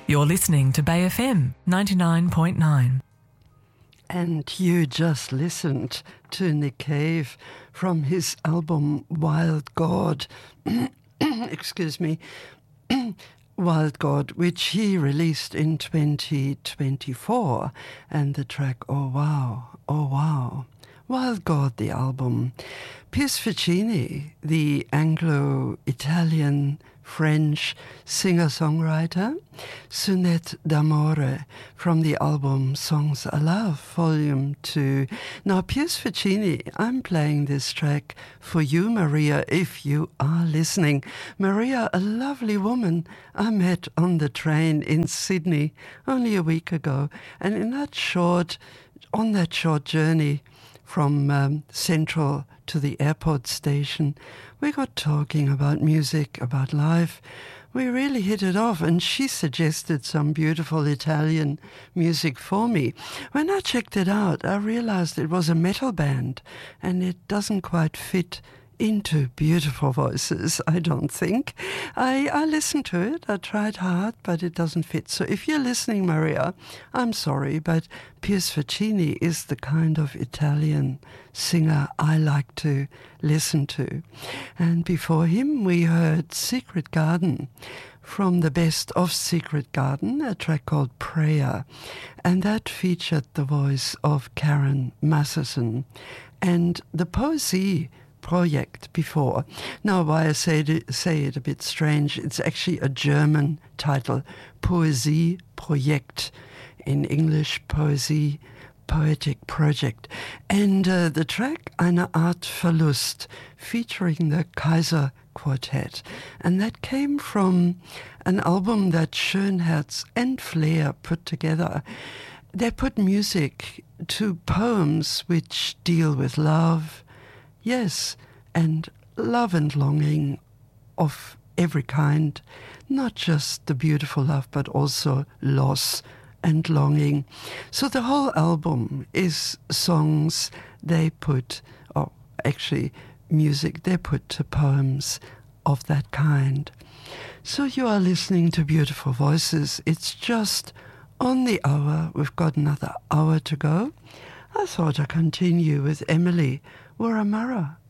You're listening to Bay FM 99.9. And you just listened to Nick Cave from his album Wild God. Excuse me. Wild God, which he released in 2024. And the track, Oh Wow, Oh Wow. Wild God, the album. Piers Ficini, the Anglo-Italian French singer-songwriter. Sonnet d'Amore from the album Songs I Love, Volume 2. Now, Piers Ficini, I'm playing this track for you, Maria, if you are listening. Maria, a lovely woman I met on the train in Sydney only a week ago. And on that short journey from Central to the airport station, we got talking about music, about life. We really hit it off, and she suggested some beautiful Italian music for me. When I checked it out, I realized it was a metal band, and it doesn't quite fit into beautiful voices, I don't think. I listened to it, I tried hard, but it doesn't fit. So if you're listening, Maria, I'm sorry, but Piers Ficini is the kind of Italian singer I like to listen to. And before him, we heard Secret Garden from the best of Secret Garden, a track called Prayer. And that featured the voice of Karen Masterson. And the Poesie Project before. Now, why I say it a bit strange, it's actually a German title, Poesie Projekt. In English, Poesie, Poetic Project. And the track Eine Art Verlust, featuring the Kaiser Quartet. And that came from an album that Schönherz and Flair put together. They put music to poems which deal with love, yes, and love and longing of every kind, not just the beautiful love, but also loss and longing. So the whole album is songs they put, or actually music they put to poems of that kind. So you are listening to Beautiful Voices. It's just on the hour. We've got another hour to go. I thought I'd continue with Emily Waramara.